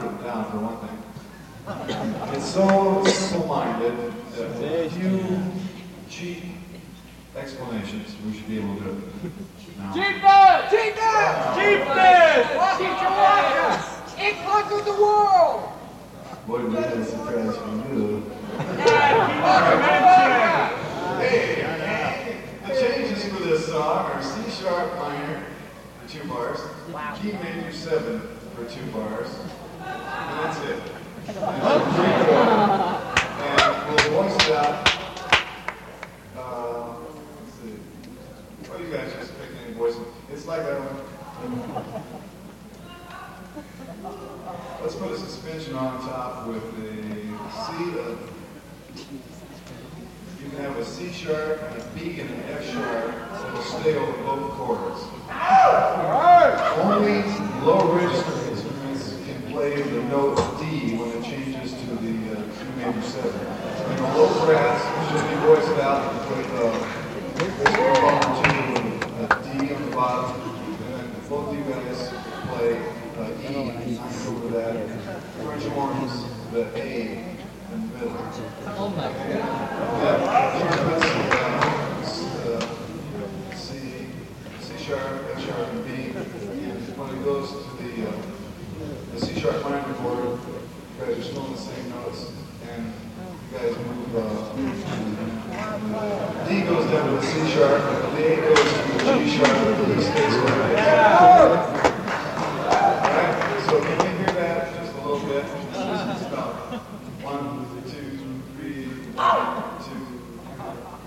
it down for one thing. It's so simple-minded that with a few cheap explanations, we should be able to do it. Now, Cheapness! Teacher Walker! It conquered the world! boy, we had a surprise for you. Hey, the changes for this song are C sharp minor for 2 bars, G major 7 for 2 bars, and that's it. And we'll voice it out. Let's see. Well, you guys just pick any voice. It's like let's put a suspension on top with a C. You can have a C sharp, and a B, and an F sharp that will stay over both chords. Only low register instruments can play the note D when it changes to the G major 7. And the low brass should be voiced out with a D on the bottom, and then both you guys play E, over that. French horns, the A in the middle. Oh my God. C sharp, F sharp, and B. And when it goes to the C sharp minor chord, you guys are still in the same notes, and you guys move. D goes down to the C sharp, the A goes to the G sharp, and the E stays where it is. Alright, so can we hear that just a little bit? It's about 1, 2, 3, 4.